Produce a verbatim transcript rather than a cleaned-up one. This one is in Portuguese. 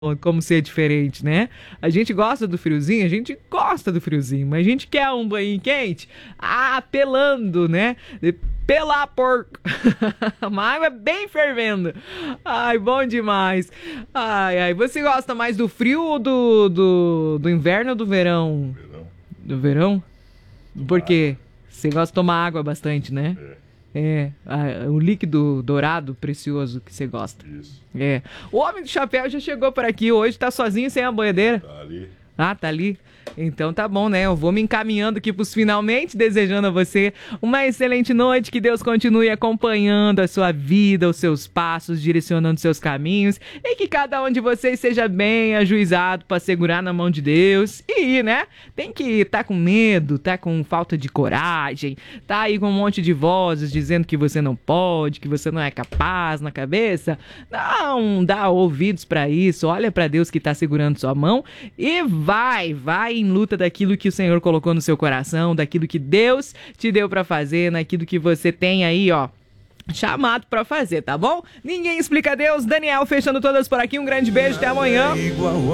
como ser diferente, né? A gente gosta do friozinho, a gente gosta do friozinho, mas a gente quer um banho quente, ah, pelando, né? Pelar porco. Uma água bem fervendo. Ai, bom demais. Ai, ai, você gosta mais do frio ou do, do, do inverno ou do verão? Verão. Do verão? Tomar Por quê? água. Você gosta de tomar água bastante, né? É, É, a- o líquido dourado, precioso que você gosta. isso. É. O homem do chapéu já chegou por aqui hoje, tá sozinho sem a boiadeira. Tá ali. Ah, tá ali? Então tá bom, né? Eu vou me encaminhando aqui pros finalmente, desejando a você uma excelente noite, que Deus continue acompanhando a sua vida, os seus passos, direcionando seus caminhos, e que cada um de vocês seja bem ajuizado para segurar na mão de Deus e ir, né? Tem que tá com medo, tá com falta de coragem, tá aí com um monte de vozes dizendo que você não pode, que você não é capaz na cabeça. Não dá ouvidos para isso, olha para Deus que tá segurando sua mão e vai, vai em luta daquilo que o Senhor colocou no seu coração, daquilo que Deus te deu pra fazer, naquilo que você tem aí, ó, chamado pra fazer, tá bom? Ninguém explica Deus. Daniel fechando todas por aqui. Um grande beijo, até amanhã.